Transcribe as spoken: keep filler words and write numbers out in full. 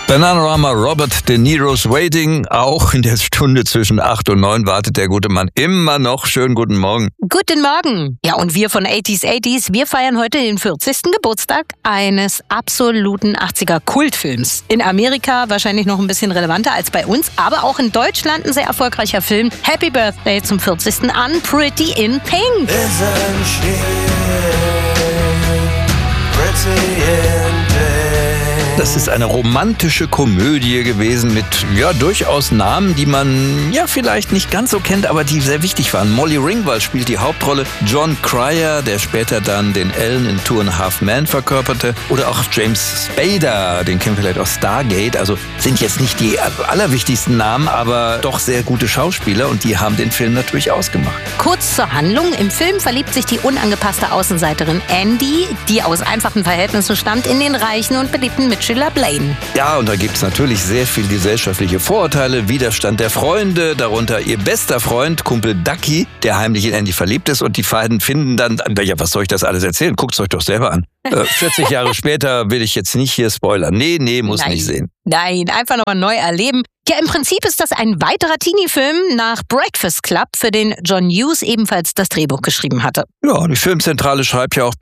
Bananarama Robert De Niro's Waiting. Auch in der Stunde zwischen acht und neun wartet der gute Mann immer noch. Schönen guten Morgen. Guten Morgen. Ja, und wir von achtziger achtziger, wir feiern heute den vierzigsten Geburtstag eines absoluten achtziger-Kultfilms. In Amerika wahrscheinlich noch ein bisschen relevanter als bei uns, aber auch in Deutschland ein sehr erfolgreicher Film. Happy Birthday zum vierzigsten an Pretty in Pink. Isn't she pretty in pink? Das ist eine romantische Komödie gewesen mit, ja, durchaus Namen, die man ja vielleicht nicht ganz so kennt, aber die sehr wichtig waren. Molly Ringwald spielt die Hauptrolle, John Cryer, der später dann den Alan in Two and a Half Men verkörperte, oder auch James Spader, den kennen wir vielleicht aus Stargate. Also sind jetzt nicht die allerwichtigsten Namen, aber doch sehr gute Schauspieler, und die haben den Film natürlich ausgemacht. Kurz zur Handlung. Im Film verliebt sich die unangepasste Außenseiterin Andy, die aus einfachen Verhältnissen stammt, in den reichen und beliebten Mitchell Blaine. Ja, und da gibt es natürlich sehr viel gesellschaftliche Vorurteile, Widerstand der Freunde, darunter ihr bester Freund, Kumpel Ducky, der heimlich in Andy verliebt ist, und die beiden finden dann, ja, was soll ich das alles erzählen? Guckt's euch doch selber an. Äh, vierzig Jahre später will ich jetzt nicht hier spoilern. Nee, nee, muss Nein. nicht sehen. Nein, einfach nochmal neu erleben. Ja, im Prinzip ist das ein weiterer Teenie-Film nach Breakfast Club, für den John Hughes ebenfalls das Drehbuch geschrieben hatte. Ja, die Filmzentrale schreibt ja auch,